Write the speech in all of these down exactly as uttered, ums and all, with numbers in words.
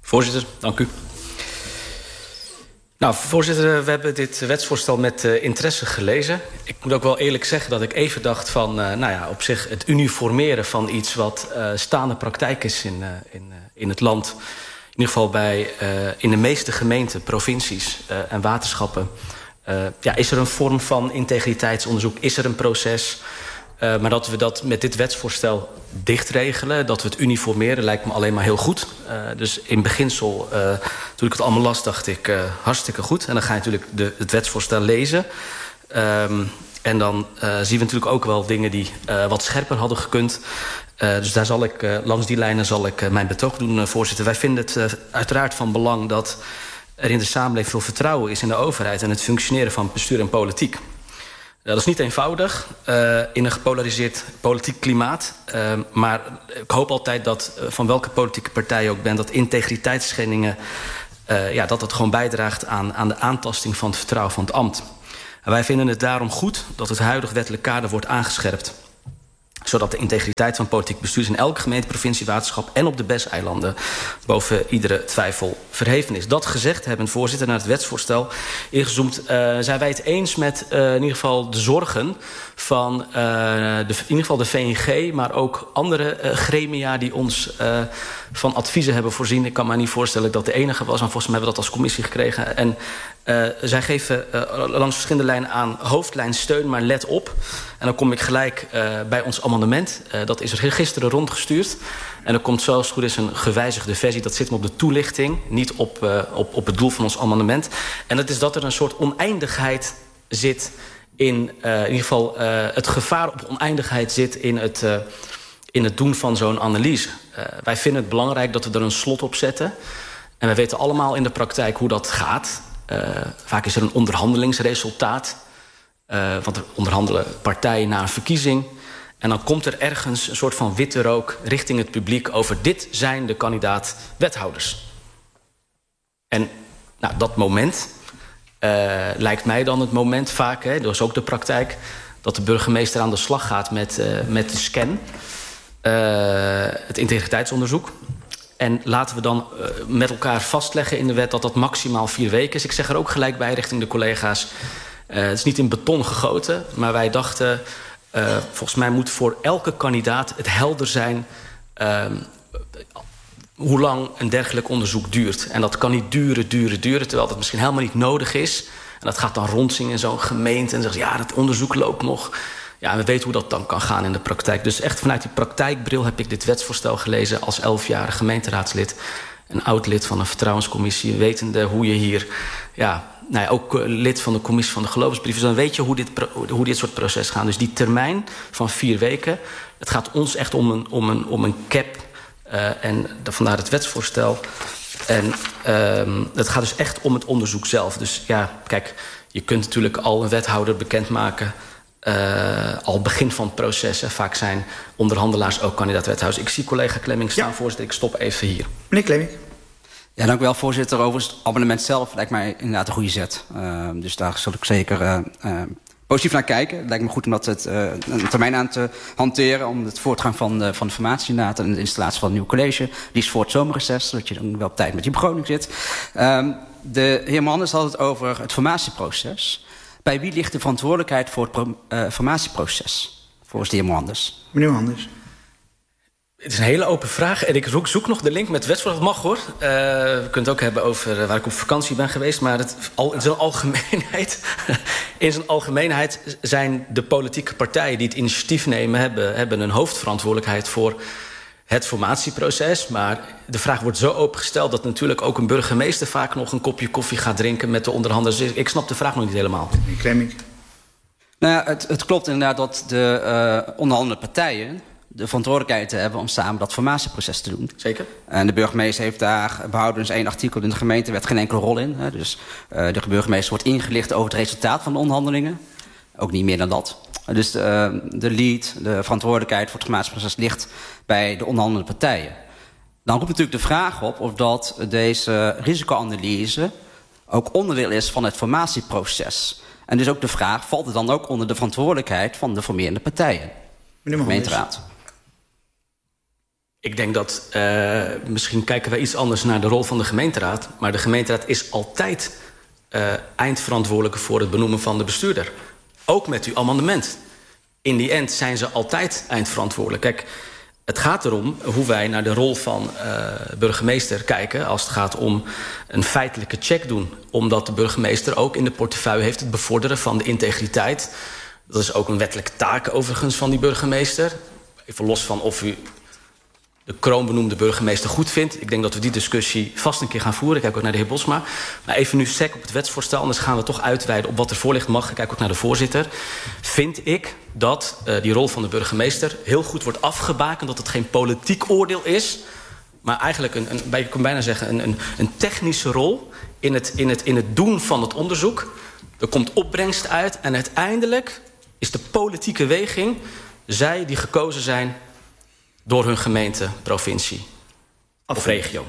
Voorzitter, dank u. Nou, voorzitter, we hebben dit wetsvoorstel met uh, interesse gelezen. Ik moet ook wel eerlijk zeggen dat ik even dacht van... Uh, nou ja, op zich het uniformeren van iets wat uh, staande praktijk is in, uh, in, uh, in het land. In ieder geval bij, uh, in de meeste gemeenten, provincies uh, en waterschappen. Uh, ja, is er een vorm van integriteitsonderzoek? Is er een proces? Uh, maar dat we dat met dit wetsvoorstel dichtregelen, dat we het uniformeren, lijkt me alleen maar heel goed. Uh, dus in beginsel, uh, toen ik het allemaal las, dacht ik uh, hartstikke goed. En dan ga je natuurlijk de, het wetsvoorstel lezen. Um, en dan uh, zien we natuurlijk ook wel dingen die uh, wat scherper hadden gekund. Uh, dus daar zal ik, uh, langs die lijnen zal ik uh, mijn betoog doen, uh, voorzitter. Wij vinden het uh, uiteraard van belang dat er in de samenleving veel vertrouwen is in de overheid en het functioneren van bestuur en politiek. Dat is niet eenvoudig uh, in een gepolariseerd politiek klimaat. Uh, maar ik hoop altijd dat uh, van welke politieke partij je ook bent, dat integriteitsschendingen, uh, ja, dat het gewoon bijdraagt aan, aan de aantasting van het vertrouwen van het ambt. En wij vinden het daarom goed dat het huidig wettelijk kader wordt aangescherpt, zodat de integriteit van politiek bestuur in elke gemeente, provincie, waterschap en op de B E S-eilanden boven iedere twijfel verheven is. Dat gezegd hebben, voorzitter, naar het wetsvoorstel ingezoomd, uh, zijn wij het eens met uh, in ieder geval de zorgen van uh, de, in ieder geval de V N G, maar ook andere uh, gremia die ons uh, van adviezen hebben voorzien. Ik kan me niet voorstellen dat de enige was, maar volgens mij hebben we dat als commissie gekregen. En uh, zij geven uh, langs verschillende lijnen aan hoofdlijn steun, maar let op. En dan kom ik gelijk uh, bij ons amendement. Uh, dat is er gisteren rondgestuurd. En er komt zoals het goed is een gewijzigde versie. Dat zit hem op de toelichting, niet op, uh, op, op het doel van ons amendement. En dat is dat er een soort oneindigheid zit in, uh, in ieder geval uh, het gevaar op oneindigheid zit in het, uh, in het doen van zo'n analyse. Uh, wij vinden het belangrijk dat we er een slot op zetten. En wij weten allemaal in de praktijk hoe dat gaat. Uh, vaak is er een onderhandelingsresultaat. Uh, want er onderhandelen partijen na een verkiezing. En dan komt er ergens een soort van witte rook richting het publiek over dit zijn de kandidaat wethouders. En nou, dat moment uh, lijkt mij dan het moment vaak, hè, dat is ook de praktijk, dat de burgemeester aan de slag gaat met, uh, met de scan, uh, het integriteitsonderzoek. En laten we dan uh, met elkaar vastleggen in de wet dat dat maximaal vier weken is. Ik zeg er ook gelijk bij richting de collega's. Uh, het is niet in beton gegoten, maar wij dachten, uh, volgens mij moet voor elke kandidaat het helder zijn uh, hoe lang een dergelijk onderzoek duurt. En dat kan niet duren, duren, duren, terwijl dat misschien helemaal niet nodig is. En dat gaat dan rondzingen in zo'n gemeente en zegt, ja, dat onderzoek loopt nog. Ja, en we weten hoe dat dan kan gaan in de praktijk. Dus echt vanuit die praktijkbril heb ik dit wetsvoorstel gelezen als elfjarig gemeenteraadslid, een oud lid van een vertrouwenscommissie, wetende hoe je hier, ja, nou ja, ook lid van de commissie van de geloofsbrieven. Dus dan weet je hoe dit, hoe dit soort proces gaat. Dus die termijn van vier weken, het gaat ons echt om een, om een, om een cap. Uh, en vandaar het wetsvoorstel. En uh, het gaat dus echt om het onderzoek zelf. Dus ja, kijk, je kunt natuurlijk al een wethouder bekendmaken, Uh, al begin van het proces. Hè. Vaak zijn onderhandelaars ook kandidaat wethouders. Ik zie collega Klemming staan, ja. Voorzitter. Ik stop even hier. Meneer Klemming. Ja, dank u wel, voorzitter. Overigens, het abonnement zelf lijkt mij inderdaad een goede zet. Uh, dus daar zal ik zeker uh, uh, positief naar kijken. Het lijkt me goed om dat het, uh, een termijn aan te hanteren, om het voortgang van de, van de formatie inderdaad en de installatie van een nieuw college. Die is voor het zomerreces, zodat je dan wel op tijd met die begroting zit. Uh, de heer Manders had het over het formatieproces. Bij wie ligt de verantwoordelijkheid voor het pro, uh, formatieproces? Volgens de heer Manders. Meneer Manders. Het is een hele open vraag en ik zoek, zoek nog de link met het wetsvoorstel. Dat mag hoor. Uh, we kunnen het ook hebben over uh, waar ik op vakantie ben geweest. Maar het, al, in zijn algemeenheid, in zijn algemeenheid zijn de politieke partijen die het initiatief nemen, hebben, hebben een hoofdverantwoordelijkheid voor het formatieproces. Maar de vraag wordt zo opengesteld dat natuurlijk ook een burgemeester vaak nog een kopje koffie gaat drinken met de onderhandelaars. Ik snap de vraag nog niet helemaal. Meneer Klemming. Nou ja, het, het klopt inderdaad dat de uh, onderhandelende partijen de verantwoordelijkheid hebben om samen dat formatieproces te doen. Zeker. En de burgemeester heeft daar behoudens één artikel in de gemeentewet geen enkele rol in. Hè. Dus uh, de burgemeester wordt ingelicht over het resultaat van de onderhandelingen. Ook niet meer dan dat. Dus de, de lead, de verantwoordelijkheid voor het formatieproces ligt bij de onderhandelende partijen. Dan roept natuurlijk de vraag op of dat deze risicoanalyse ook onderdeel is van het formatieproces. En dus ook de vraag, valt het dan ook onder de verantwoordelijkheid van de formerende partijen? Meneer gemeenteraad. Ik denk dat, uh, misschien kijken wij iets anders naar de rol van de gemeenteraad. Maar de gemeenteraad is altijd uh, eindverantwoordelijke voor het benoemen van de bestuurder. Ook met uw amendement. In die end zijn ze altijd eindverantwoordelijk. Kijk, het gaat erom hoe wij naar de rol van uh, burgemeester kijken als het gaat om een feitelijke check doen. Omdat de burgemeester ook in de portefeuille heeft het bevorderen van de integriteit. Dat is ook een wettelijke taak overigens van die burgemeester. Even los van of u de kroonbenoemde burgemeester goed vindt. Ik denk dat we die discussie vast een keer gaan voeren. Ik kijk ook naar de heer Bosma. Maar even nu sec op het wetsvoorstel. Anders gaan we toch uitweiden op wat er voor ligt mag. Ik kijk ook naar de voorzitter. Vind ik dat uh, die rol van de burgemeester heel goed wordt afgebakend. Dat het geen politiek oordeel is. Maar eigenlijk, een, een, ik kan bijna zeggen, een, een, een technische rol in het, in, het, in het doen van het onderzoek. Er komt opbrengst uit. En uiteindelijk is de politieke weging zij die gekozen zijn door hun gemeente, provincie of regio.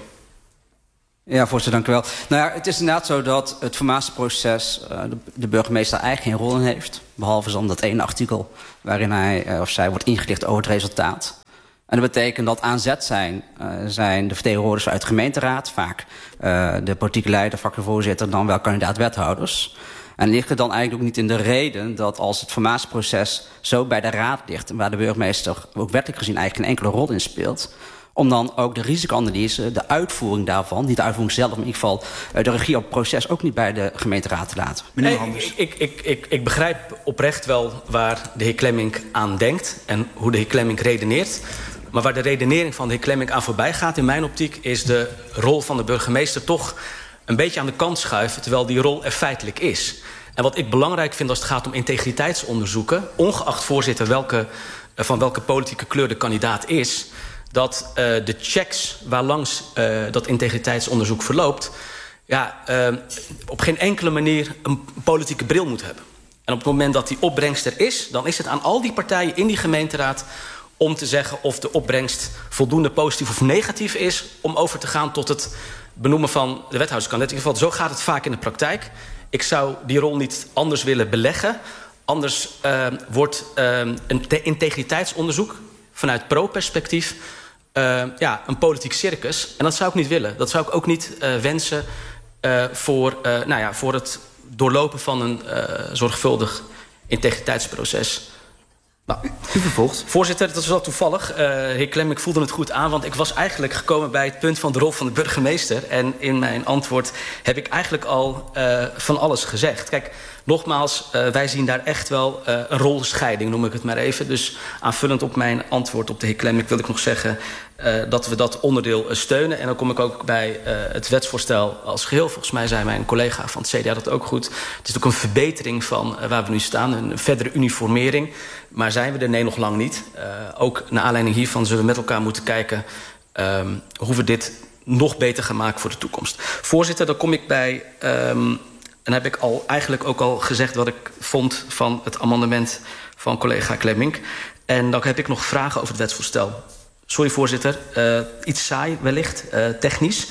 Ja, voorzitter, dank u wel. Nou ja, het is inderdaad zo dat het formatieproces uh, de, de burgemeester eigenlijk geen rol in heeft. Behalve dan dat ene artikel waarin hij uh, of zij wordt ingelicht over het resultaat. En dat betekent dat aan zet zijn, uh, zijn de vertegenwoordigers uit de gemeenteraad, vaak uh, de politieke leider, fractievoorzitter, dan wel kandidaat-wethouders. En ligt er dan eigenlijk ook niet in de reden dat als het formatieproces zo bij de raad ligt, en waar de burgemeester ook wettelijk gezien eigenlijk geen enkele rol in speelt, om dan ook de risicoanalyse, de uitvoering daarvan, niet de uitvoering zelf, maar in ieder geval de regie op het proces ook niet bij de gemeenteraad te laten. Meneer Anders. Ik, ik, ik, ik begrijp oprecht wel waar de heer Klemmink aan denkt en hoe de heer Klemmink redeneert. Maar waar de redenering van de heer Klemmink aan voorbij gaat, in mijn optiek, is de rol van de burgemeester toch een beetje aan de kant schuiven, terwijl die rol er feitelijk is. En wat ik belangrijk vind als het gaat om integriteitsonderzoeken, ongeacht, voorzitter, welke, van welke politieke kleur de kandidaat is, dat uh, de checks waarlangs uh, dat integriteitsonderzoek verloopt, ja, uh, op geen enkele manier een politieke bril moet hebben. En op het moment dat die opbrengst er is, dan is het aan al die partijen in die gemeenteraad om te zeggen of de opbrengst voldoende positief of negatief is, om over te gaan tot het benoemen van de wethouderskandidaat. In ieder geval, zo gaat het vaak in de praktijk. Ik zou die rol niet anders willen beleggen. Anders uh, wordt uh, een integriteitsonderzoek vanuit pro-perspectief uh, ja, een politiek circus. En dat zou ik niet willen. Dat zou ik ook niet uh, wensen uh, voor, uh, nou ja, voor het doorlopen van een uh, zorgvuldig integriteitsproces. Nou, u vervolgt. Voorzitter, dat is wel toevallig. Uh, heer Klem, ik voelde het goed aan, want ik was eigenlijk gekomen bij het punt van de rol van de burgemeester. En in mijn antwoord heb ik eigenlijk al uh, van alles gezegd. Kijk, nogmaals, uh, wij zien daar echt wel uh, een rolscheiding, noem ik het maar even. Dus aanvullend op mijn antwoord op de heer Klem, wil ik nog zeggen uh, dat we dat onderdeel uh, steunen. En dan kom ik ook bij uh, het wetsvoorstel als geheel. Volgens mij zei mijn collega van het C D A dat ook goed. Het is ook een verbetering van uh, waar we nu staan, een verdere uniformering. Maar zijn we er? Nee, nog lang niet. Uh, ook naar aanleiding hiervan zullen we met elkaar moeten kijken um, hoe we dit nog beter gaan maken voor de toekomst. Voorzitter, dan kom ik bij, um, en heb ik al eigenlijk ook al gezegd wat ik vond van het amendement van collega Klemmink. En dan heb ik nog vragen over het wetsvoorstel. Sorry voorzitter, uh, iets saai wellicht, uh, technisch.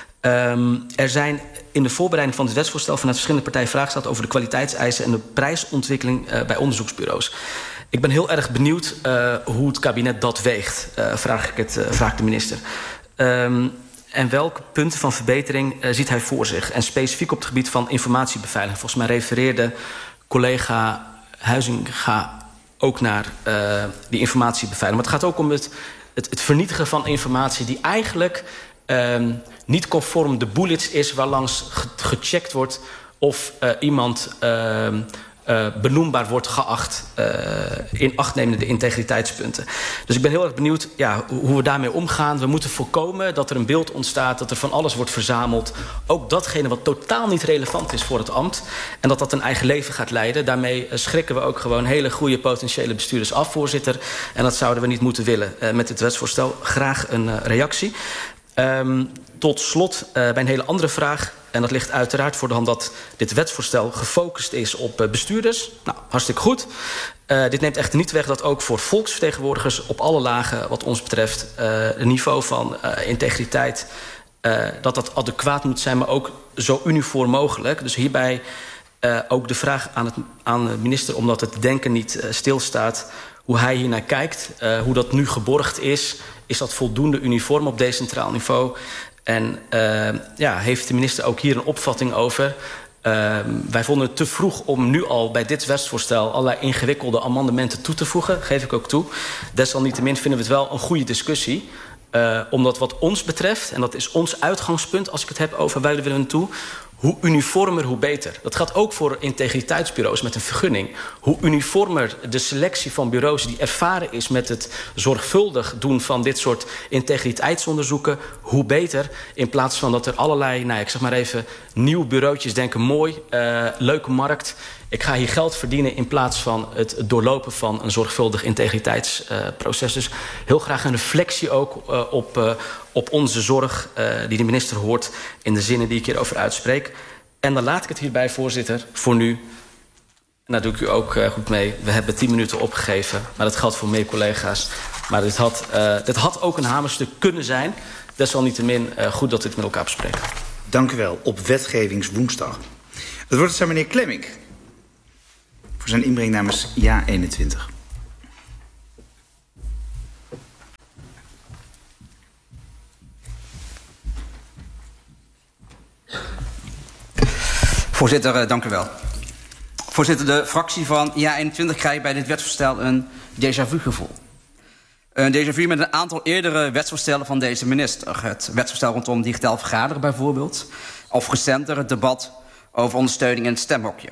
Um, er zijn in de voorbereiding van het wetsvoorstel vanuit verschillende partijen vragen gesteld over de kwaliteitseisen en de prijsontwikkeling uh, bij onderzoeksbureaus. Ik ben heel erg benieuwd uh, hoe het kabinet dat weegt, uh, vraag ik het, uh, vraag ik de minister. Um, en welke punten van verbetering uh, ziet hij voor zich? En specifiek op het gebied van informatiebeveiliging. Volgens mij refereerde collega Huizinga ook naar uh, die informatiebeveiliging. Maar het gaat ook om het, het, het vernietigen van informatie die eigenlijk um, niet conform de bullets is waarlangs ge gecheckt wordt of uh, iemand Uh, Uh, benoembaar wordt geacht uh, in acht nemende integriteitspunten. Dus ik ben heel erg benieuwd ja, hoe we daarmee omgaan. We moeten voorkomen dat er een beeld ontstaat, dat er van alles wordt verzameld. Ook datgene wat totaal niet relevant is voor het ambt. En dat dat een eigen leven gaat leiden. Daarmee uh, schrikken we ook gewoon hele goede potentiële bestuurders af, voorzitter. En dat zouden we niet moeten willen. Uh, met het wetsvoorstel graag een uh, reactie. Um, tot slot uh, bij een hele andere vraag. En dat ligt uiteraard voor de hand dat dit wetsvoorstel gefocust is op uh, bestuurders. Nou, hartstikke goed. Uh, dit neemt echter niet weg dat ook voor volksvertegenwoordigers op alle lagen wat ons betreft uh, het niveau van uh, integriteit, uh, dat dat adequaat moet zijn, maar ook zo uniform mogelijk. Dus hierbij uh, ook de vraag aan, het, aan de minister, omdat het denken niet uh, stilstaat, hoe hij hiernaar kijkt, uh, hoe dat nu geborgd is. Is dat voldoende uniform op decentraal niveau? En uh, ja, heeft de minister ook hier een opvatting over? Uh, wij vonden het te vroeg om nu al bij dit wetsvoorstel allerlei ingewikkelde amendementen toe te voegen, geef ik ook toe. Desalniettemin vinden we het wel een goede discussie. Uh, omdat wat ons betreft, en dat is ons uitgangspunt als ik het heb over waar willen we naartoe, hoe uniformer, hoe beter. Dat gaat ook voor integriteitsbureaus met een vergunning. Hoe uniformer de selectie van bureaus die ervaren is met het zorgvuldig doen van dit soort integriteitsonderzoeken, hoe beter. In plaats van dat er allerlei, nou, ik zeg maar even, nieuwe bureautjes denken, mooi, uh, leuke markt. Ik ga hier geld verdienen in plaats van het doorlopen van een zorgvuldig integriteitsproces. Uh, dus heel graag een reflectie ook uh, op, uh, op onze zorg uh, die de minister hoort in de zinnen die ik hierover uitspreek. En dan laat ik het hierbij, voorzitter, voor nu. En daar doe ik u ook uh, goed mee. We hebben tien minuten opgegeven, maar dat geldt voor meer collega's. Maar dit had, uh, dit had ook een hamerstuk kunnen zijn. Desalniettemin uh, goed dat we dit met elkaar bespreken. Dank u wel. Op wetgevingswoensdag. Het wordt aan meneer Klemmink. Voor zijn inbreng namens Ja eenentwintig. Voorzitter, dank u wel. Voorzitter, de fractie van Ja eenentwintig krijgt bij dit wetsvoorstel een déjà vu gevoel. Een déjà vu met een aantal eerdere wetsvoorstellen van deze minister. Het wetsvoorstel rondom digitaal vergaderen bijvoorbeeld. Of recenter het debat over ondersteuning in het stemhokje.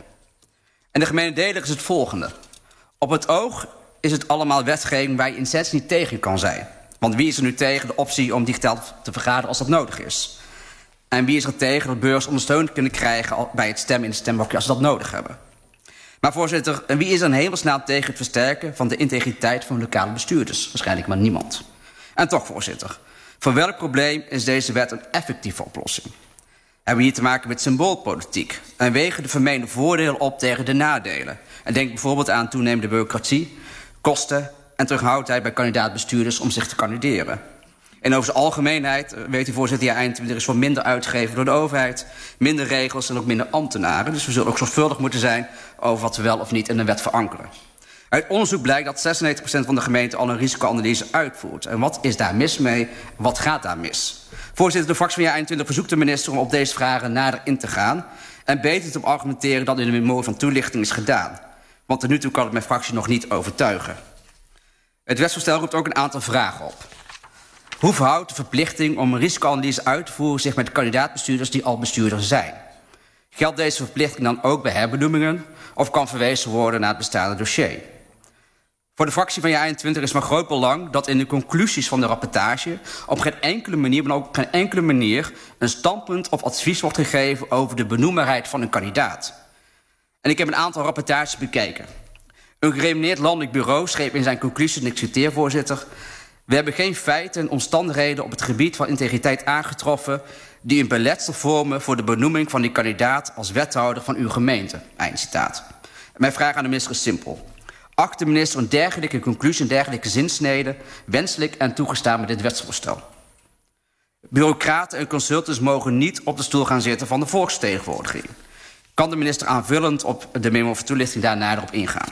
En de gemene deler is het volgende. Op het oog is het allemaal wetgeving waar je in essentie niet tegen kan zijn. Want wie is er nu tegen de optie om digitaal te vergaderen als dat nodig is? En wie is er tegen dat burgers ondersteuning kunnen krijgen bij het stemmen in het stemhokje als ze dat nodig hebben? Maar voorzitter, en wie is er in hemelsnaam tegen het versterken van de integriteit van lokale bestuurders? Waarschijnlijk maar niemand. En toch, voorzitter, voor welk probleem is deze wet een effectieve oplossing? Hebben we hier te maken met symboolpolitiek en wegen de vermeende voordelen op tegen de nadelen. En denk bijvoorbeeld aan toenemende bureaucratie, kosten en terughoudendheid bij kandidaatbestuurders om zich te kandideren. En over zijn algemeenheid, weet u voorzitter, ja, er is voor minder uitgegeven door de overheid, minder regels en ook minder ambtenaren. Dus we zullen ook zorgvuldig moeten zijn over wat we wel of niet in de wet verankeren. Uit onderzoek blijkt dat zesennegentig procent van de gemeenten al een risicoanalyse uitvoert. En wat is daar mis mee? Wat gaat daar mis? Voorzitter, de fractie van Ja eenentwintig verzoekt de minister om op deze vragen nader in te gaan en beter te argumenteren dan in de memo van toelichting is gedaan. Want tot nu toe kan het mijn fractie nog niet overtuigen. Het wetsvoorstel roept ook een aantal vragen op. Hoe verhoudt de verplichting om een risicoanalyse uit te voeren zich met de kandidaatbestuurders die al bestuurder zijn? Geldt deze verplichting dan ook bij herbenoemingen of kan verwezen worden naar het bestaande dossier? Voor de fractie van Ja eenentwintig is van groot belang dat in de conclusies van de rapportage op geen enkele manier, maar ook op geen enkele manier een standpunt of advies wordt gegeven over de benoembaarheid van een kandidaat. En ik heb een aantal rapportages bekeken. Een gerenommeerd landelijk bureau schreef in zijn conclusies, en ik citeer voorzitter, we hebben geen feiten en omstandigheden op het gebied van integriteit aangetroffen die een beletsel vormen voor de benoeming van die kandidaat als wethouder van uw gemeente. Eind citaat. Mijn vraag aan de minister is simpel. Acht de minister een dergelijke conclusie, een dergelijke zinsnede wenselijk en toegestaan met dit wetsvoorstel? Bureaucraten en consultants mogen niet op de stoel gaan zitten van de volksvertegenwoordiging. Kan de minister aanvullend op de memo van toelichting daar nader op ingaan?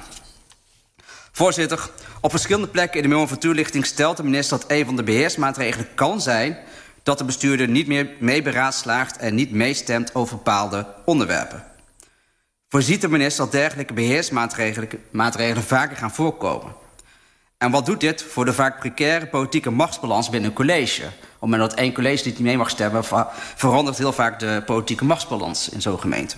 Voorzitter, op verschillende plekken in de memo van toelichting stelt de minister dat een van de beheersmaatregelen kan zijn dat de bestuurder niet meer mee beraadslaagt en niet meestemt over bepaalde onderwerpen. Voorziet de minister dat dergelijke beheersmaatregelen maatregelen vaker gaan voorkomen? En wat doet dit voor de vaak precaire politieke machtsbalans binnen een college? Op het moment dat één college niet mee mag stemmen, verandert heel vaak de politieke machtsbalans in zo'n gemeente.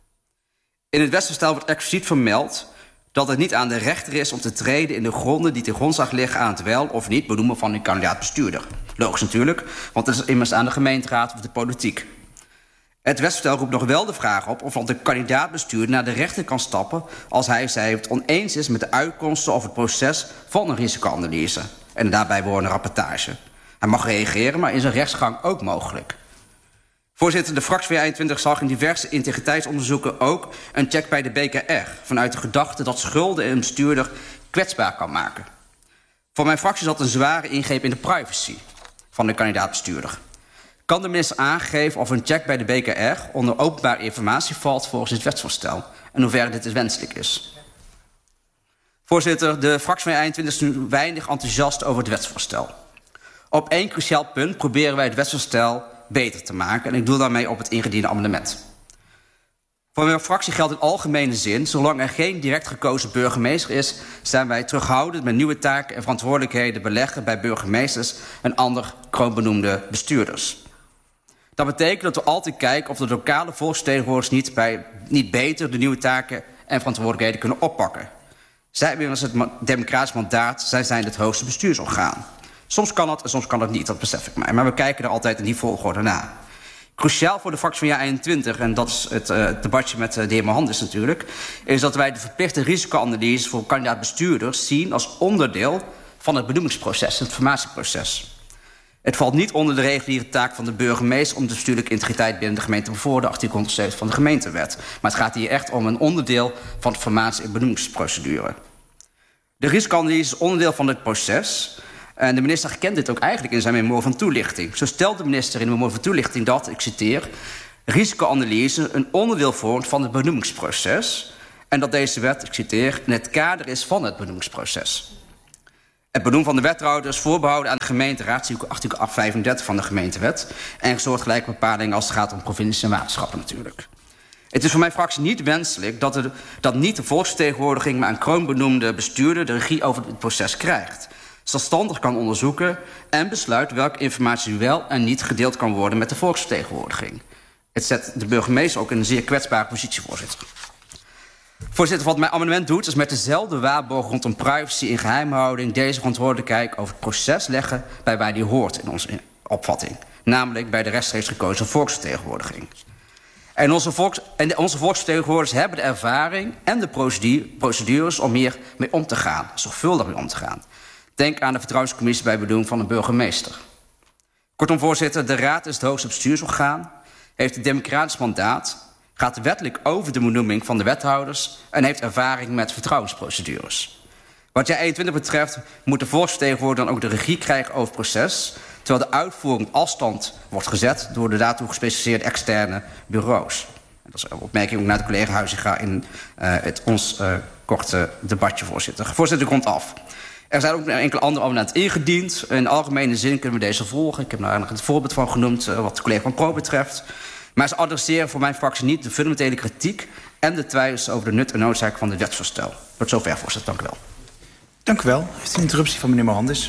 In het wetsvoorstel wordt expliciet vermeld dat het niet aan de rechter is om te treden in de gronden die ten grondslag liggen aan het wel of niet benoemen van een kandidaat-bestuurder. Logisch natuurlijk, want het is immers aan de gemeenteraad of de politiek. Het wetsvoorstel roept nog wel de vraag op of de kandidaat-bestuurder naar de rechter kan stappen als hij of zij het oneens is met de uitkomsten of het proces van een risicoanalyse en daarbij behorende rapportage. Hij mag reageren, maar is een rechtsgang ook mogelijk. Voorzitter, de fractie van Ja eenentwintig zag in diverse integriteitsonderzoeken ook een check bij de B K R vanuit de gedachte dat schulden een bestuurder kwetsbaar kan maken. Voor mijn fractie is dat een zware ingreep in de privacy van de kandidaat-bestuurder. Kan de minister aangeven of een check bij de B K R onder openbare informatie valt volgens dit wetsvoorstel en hoe ver dit wenselijk is? Voorzitter, de fractie van eenentwintig is nu weinig enthousiast over het wetsvoorstel. Op één cruciaal punt proberen wij het wetsvoorstel beter te maken. En ik doe daarmee op het ingediende amendement. Voor mijn fractie geldt in algemene zin, zolang er geen direct gekozen burgemeester is, zijn wij terughoudend met nieuwe taken en verantwoordelijkheden beleggen bij burgemeesters en andere kroonbenoemde bestuurders. Dat betekent dat we altijd kijken of de lokale volksvertegenwoordigers niet, bij, niet beter de nieuwe taken en verantwoordelijkheden kunnen oppakken. Zij hebben immers het democratisch mandaat, zij zijn het hoogste bestuursorgaan. Soms kan dat en soms kan dat niet, dat besef ik mij. Maar we kijken er altijd in die volgorde naar. Cruciaal voor de fractie van Ja eenentwintig, en dat is het uh, debatje met uh, de heer Mohandes natuurlijk, is dat wij de verplichte risicoanalyse voor kandidaat-bestuurders zien als onderdeel van het benoemingsproces, het formatieproces. Het valt niet onder de reguliere taak van de burgemeester om de bestuurlijke integriteit binnen de gemeente te bevorderen, artikel honderdzeven van de gemeentewet. Maar het gaat hier echt om een onderdeel van de formatie- en benoemingsprocedure. De risicoanalyse is onderdeel van het proces. En de minister herkent dit ook eigenlijk in zijn memo van toelichting. Zo stelt de minister in de memo van toelichting dat, ik citeer, risicoanalyse een onderdeel vormt van het benoemingsproces en dat deze wet, ik citeer, in het kader is van het benoemingsproces. Het benoemen van de wethouder is voorbehouden aan de gemeenteraad, artikel vijfendertig van de gemeentewet, en soortgelijke bepalingen als het gaat om provincies en waterschappen natuurlijk. Het is voor mijn fractie niet wenselijk dat, er, dat niet de volksvertegenwoordiging, maar een kroonbenoemde bestuurder de regie over het proces krijgt, zelfstandig kan onderzoeken en besluit welke informatie wel en niet gedeeld kan worden met de volksvertegenwoordiging. Het zet de burgemeester ook in een zeer kwetsbare positie, voorzitter. Voorzitter, wat mijn amendement doet, is met dezelfde waarborg rondom privacy en geheimhouding deze verantwoordelijkheid over het proces leggen bij waar die hoort in onze opvatting. Namelijk bij de rechtstreeks gekozen volksvertegenwoordiging. En onze, volks, en onze volksvertegenwoordigers hebben de ervaring en de procedures om hier mee om te gaan, zorgvuldig mee om te gaan. Denk aan de vertrouwenscommissie bij benoeming van een burgemeester. Kortom, voorzitter, de raad is het hoogste bestuursorgaan, heeft een democratisch mandaat, gaat wettelijk over de benoeming van de wethouders en heeft ervaring met vertrouwensprocedures. Wat Ja eenentwintig betreft moet de volksvertegenwoordiger dan ook de regie krijgen over het proces, terwijl de uitvoering op afstand wordt gezet door de daartoe gespecialiseerde externe bureaus. Dat is een opmerking ook naar de collega Huizinga in uh, het ons uh, korte debatje, voorzitter. Voorzitter, komt af. Er zijn ook enkele andere amendementen ingediend. In algemene zin kunnen we deze volgen. Ik heb daar nog het voorbeeld van genoemd, uh, wat de collega van Pro betreft. Maar ze adresseren voor mijn fractie niet de fundamentele kritiek en de twijfels over de nut en noodzaak van het wetsvoorstel. Tot zover, voorzitter. Dank u wel. Dank u wel. Heeft een interruptie van meneer Mohandes.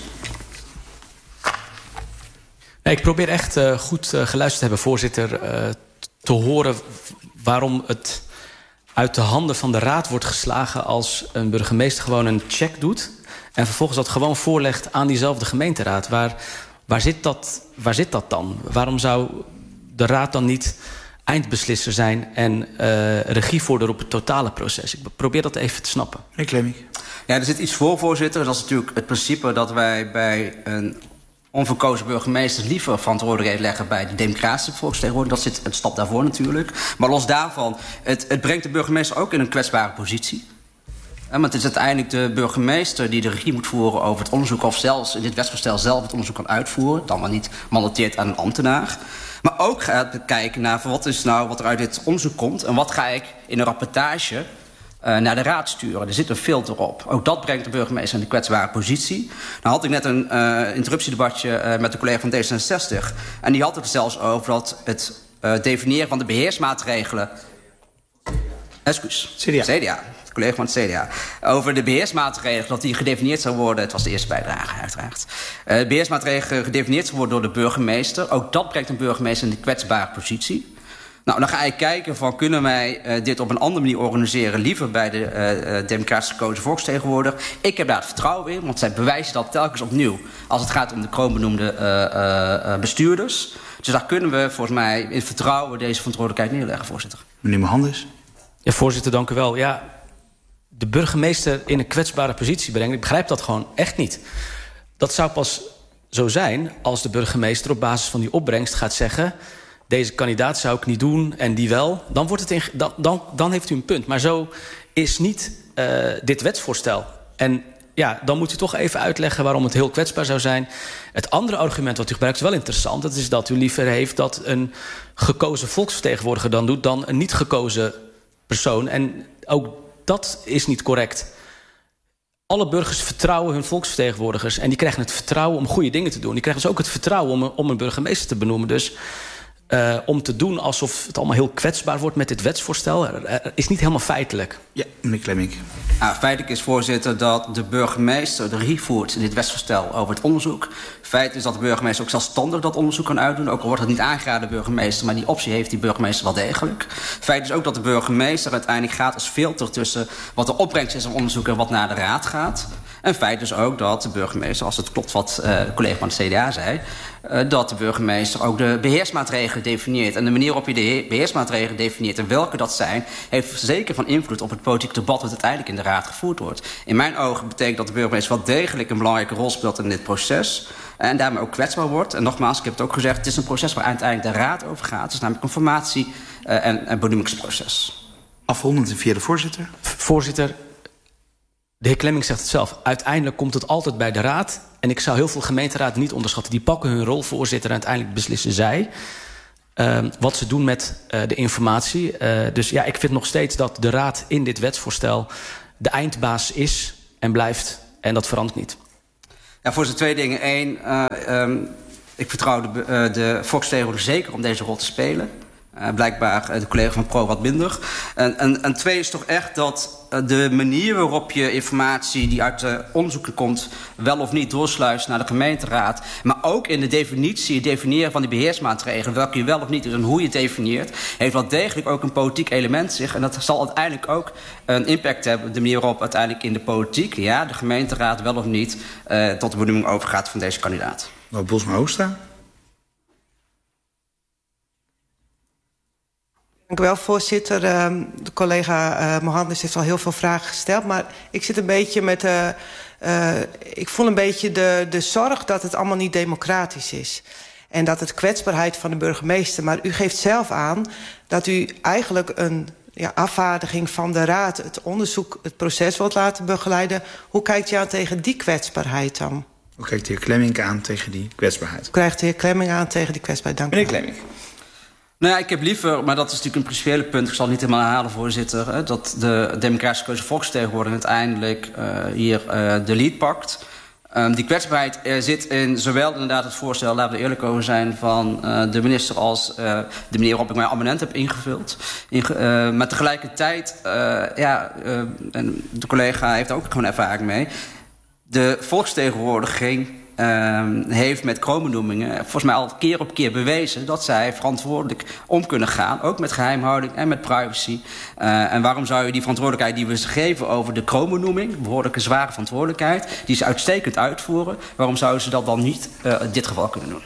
Nee, ik probeer echt uh, goed uh, geluisterd te hebben, voorzitter, uh, te horen waarom het uit de handen van de raad wordt geslagen als een burgemeester gewoon een check doet en vervolgens dat gewoon voorlegt aan diezelfde gemeenteraad. Waar, waar, zit dat, waar zit dat dan? Waarom zou de raad dan niet eindbeslisser zijn en uh, regie voeren op het totale proces? Ik probeer dat even te snappen. Meneer Klemming. Ja, er zit iets voor, voorzitter. Dat is natuurlijk het principe dat wij bij een onverkozen burgemeester liever verantwoordelijkheid leggen bij de democratische volksvertegenwoordiging. Dat zit een stap daarvoor natuurlijk. Maar los daarvan, het, het brengt de burgemeester ook in een kwetsbare positie. Want het is uiteindelijk de burgemeester die de regie moet voeren over het onderzoek, of zelfs in dit wetsvoorstel zelf het onderzoek kan uitvoeren, dan maar niet mandateert aan een ambtenaar. Maar ook gaat kijken naar wat is nou wat er uit dit onderzoek komt en wat ga ik in een rapportage uh, naar de raad sturen. Er zit een filter op. Ook dat brengt de burgemeester in een kwetsbare positie. Nou had ik net een uh, interruptiedebatje uh, met de collega van D zesenzestig. En die had het er zelfs over dat het uh, definiëren van de beheersmaatregelen. Excuus. C D A. C D A. Collega van het C D A. Over de beheersmaatregelen, dat die gedefinieerd zou worden. Het was de eerste bijdrage, uiteraard. Uh, de beheersmaatregelen gedefinieerd zou worden door de burgemeester. Ook dat brengt een burgemeester in een kwetsbare positie. Nou, dan ga ik kijken van kunnen wij uh, dit op een andere manier organiseren, liever bij de uh, uh, democratisch gekozen volksvertegenwoordiger. Ik heb daar het vertrouwen in, want zij bewijzen dat telkens opnieuw als het gaat om de kroonbenoemde uh, uh, bestuurders. Dus daar kunnen we volgens mij in vertrouwen deze verantwoordelijkheid neerleggen, voorzitter. Meneer Mohandes. Ja, voorzitter, dank u wel. Ja, de burgemeester in een kwetsbare positie brengen, ik begrijp dat gewoon echt niet. Dat zou pas zo zijn als de burgemeester op basis van die opbrengst gaat zeggen, deze kandidaat zou ik niet doen en die wel. Dan, wordt het in, dan, dan, dan heeft u een punt. Maar zo is niet uh, dit wetsvoorstel. En ja, dan moet u toch even uitleggen waarom het heel kwetsbaar zou zijn. Het andere argument wat u gebruikt is wel interessant. Dat is dat u liever heeft dat een gekozen volksvertegenwoordiger dan doet dan een niet gekozen persoon. En ook dat is niet correct. Alle burgers vertrouwen hun volksvertegenwoordigers. En die krijgen het vertrouwen om goede dingen te doen. Die krijgen dus ook het vertrouwen om een, om een burgemeester te benoemen. Dus uh, om te doen alsof het allemaal heel kwetsbaar wordt met dit wetsvoorstel, er, er is niet helemaal feitelijk. Ja, meneer Klemmink. Nou, feitelijk is, voorzitter, dat de burgemeester de regie voert in dit wetsvoorstel over het onderzoek. Feit is dat de burgemeester ook zelfstandig dat onderzoek kan uitdoen. Ook al wordt het niet aangeraden, de burgemeester, maar die optie heeft die burgemeester wel degelijk. Feit is ook dat de burgemeester uiteindelijk gaat als filter tussen wat de opbrengst is van onderzoek en wat naar de raad gaat. En feit is ook dat de burgemeester, als het klopt wat uh, de collega van het C D A zei, uh, dat de burgemeester ook de beheersmaatregelen definieert. En de manier waarop je de beheersmaatregelen definieert en welke dat zijn, heeft zeker van invloed op het politieke debat dat uiteindelijk in de raad gevoerd wordt. In mijn ogen betekent dat de burgemeester wel degelijk een belangrijke rol speelt in dit proces. En daarmee ook kwetsbaar wordt. En nogmaals, ik heb het ook gezegd, het is een proces waar uiteindelijk de raad over gaat. Het is namelijk een formatie- uh, en, en benoemingsproces. Afrondend via de voorzitter. Voorzitter, de heer Klemmink zegt het zelf. Uiteindelijk komt het altijd bij de raad. En ik zou heel veel gemeenteraad niet onderschatten. Die pakken hun rol, voorzitter, en uiteindelijk beslissen zij uh, wat ze doen met uh, de informatie. Uh, dus ja, ik vind nog steeds dat de raad in dit wetsvoorstel de eindbaas is en blijft. En dat verandert niet. Ja, voorzitter, twee dingen. Eén, uh, um, ik vertrouw de, uh, de volksvertegenwoordiger zeker om deze rol te spelen. Uh, blijkbaar uh, de collega van Pro wat minder. En, en, en twee is toch echt dat uh, de manier waarop je informatie die uit de onderzoeken komt wel of niet doorsluist naar de gemeenteraad, maar ook in de definitie, het definiëren van die beheersmaatregelen, welke je wel of niet doet en hoe je het definieert, heeft wel degelijk ook een politiek element zich. En dat zal uiteindelijk ook een impact hebben, de manier waarop uiteindelijk in de politiek, ja, de gemeenteraad wel of niet uh, tot de benoeming overgaat van deze kandidaat. Mevrouw Bosma-Hoekstra. Dank u wel, voorzitter. Uh, de collega uh, Mohandes heeft al heel veel vragen gesteld. Maar ik zit een beetje met... Uh, uh, ik voel een beetje de, de zorg dat het allemaal niet democratisch is. En dat het kwetsbaarheid van de burgemeester... Maar u geeft zelf aan dat u eigenlijk een ja, afvaardiging van de raad... het onderzoek, het proces wilt laten begeleiden. Hoe kijkt u aan tegen die kwetsbaarheid dan? Hoe kijkt de heer Klemmink aan tegen die kwetsbaarheid? Hoe krijgt de heer Klemmink aan tegen die kwetsbaarheid? Dank u. Meneer Klemmink. Nou ja, ik heb liever, maar dat is natuurlijk een principiële punt, ik zal het niet helemaal herhalen, voorzitter, hè, dat de democratische keuze volksvertegenwoordiging uiteindelijk uh, hier uh, de lead pakt. Um, die kwetsbaarheid uh, zit in zowel inderdaad het voorstel, laten we eerlijk over zijn, van uh, de minister als uh, de manier waarop ik mijn amendement heb ingevuld. Inge uh, maar tegelijkertijd, uh, ja, uh, en de collega heeft ook gewoon ervaring mee, de volksvertegenwoordiging Um, heeft met kroonbenoemingen volgens mij al keer op keer bewezen dat zij verantwoordelijk om kunnen gaan, ook met geheimhouding en met privacy. Uh, en waarom zou je die verantwoordelijkheid die we ze geven over de kroonbenoeming, behoorlijke zware verantwoordelijkheid, die ze uitstekend uitvoeren, waarom zouden ze dat dan niet uh, in dit geval kunnen doen?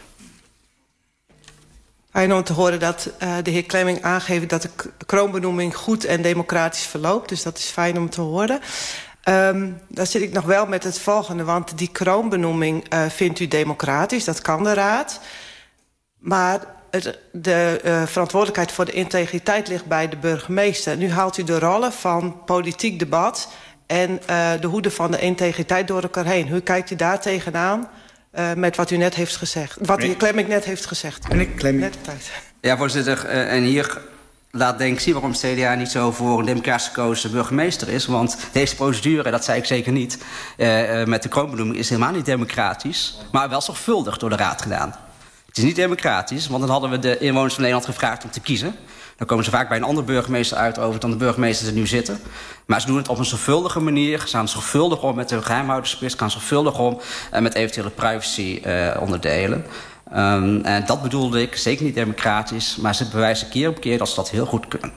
Fijn om te horen dat uh, de heer Klemmink aangeeft dat de kroonbenoeming goed en democratisch verloopt. Dus dat is fijn om te horen. Um, dan zit ik nog wel met het volgende, want die kroonbenoeming uh, vindt u democratisch, dat kan de raad. Maar het, de uh, verantwoordelijkheid voor de integriteit ligt bij de burgemeester. Nu haalt u de rollen van politiek debat en uh, de hoede van de integriteit door elkaar heen. Hoe kijkt u daar tegenaan uh, met wat u net heeft gezegd? Wat de heer Klemmink net heeft gezegd. Meneer Klemmink. Ja, voorzitter, uh, en hier laat denk ik zien waarom het C D A niet zo voor een democratisch gekozen burgemeester is. Want deze procedure, dat zei ik zeker niet, uh, met de kroonbenoeming is helemaal niet democratisch, maar wel zorgvuldig door de raad gedaan. Het is niet democratisch, want dan hadden we de inwoners van Nederland gevraagd om te kiezen. Dan komen ze vaak bij een andere burgemeester uit over dan de burgemeesters er nu zitten. Maar ze doen het op een zorgvuldige manier. Ze gaan zorgvuldig om met de geheimhoudingsplicht, gaan zorgvuldig om uh, met eventuele privacy uh, onderdelen. Um, en dat bedoelde ik, zeker niet democratisch, maar ze bewijzen keer op keer dat ze dat heel goed kunnen.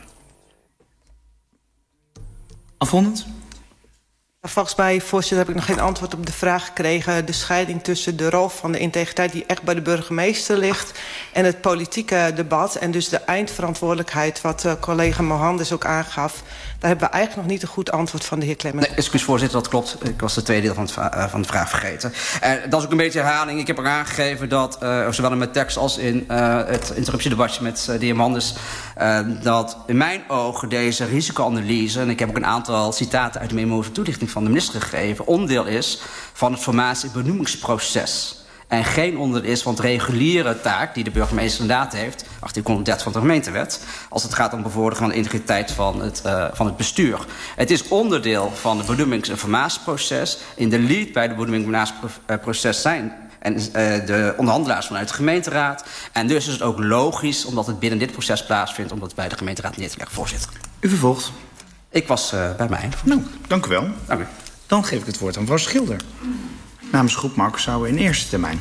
Afrondend? Volgens mij, voorzitter, heb ik nog geen antwoord op de vraag gekregen. De scheiding tussen de rol van de integriteit die echt bij de burgemeester ligt en het politieke debat en dus de eindverantwoordelijkheid wat uh, collega Mohandes ook aangaf. Daar hebben we eigenlijk nog niet een goed antwoord van de heer Klemmink. Nee, excuus voorzitter, dat klopt. Ik was de tweede deel van, het, uh, van de vraag vergeten. Uh, dat is ook een beetje herhaling. Ik heb er aangegeven dat, uh, zowel in mijn tekst als in uh, het interruptiedebatje met uh, de heer Mohandes, uh, dat in mijn ogen deze risicoanalyse, en ik heb ook een aantal citaten uit de memo over toelichting van de minister gegeven, onderdeel is van het formatie- en benoemingsproces. en geen onderdeel is van het reguliere taak die de burgemeester inderdaad heeft, artikel honderddertig van de gemeentewet, als het gaat om bevorderen van de integriteit van het, uh, van het bestuur. Het is onderdeel van het benoemings- en informatieproces. In de lead bij het benoemings- en informatieproces zijn en uh, de onderhandelaars vanuit de gemeenteraad. En dus is het ook logisch, omdat het binnen dit proces plaatsvindt, om dat bij de gemeenteraad neer te leggen, voorzitter. U vervolgt. Ik was uh, bij mij. Nou, dank u wel. Dank u. Dan geef ik het woord aan mevrouw Schilder. Namens groep Mark Sauer in eerste termijn.